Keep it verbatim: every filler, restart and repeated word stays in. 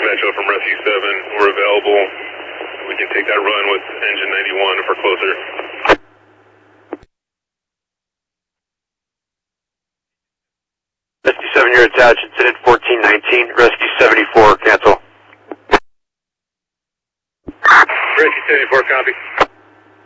Metro from Rescue seven. We're available. We can take that run with engine ninety-one if we're closer. Rescue seven, you're attached. Incident fourteen nineteen. Rescue seventy-four, cancel. Rescue seventy-four, copy.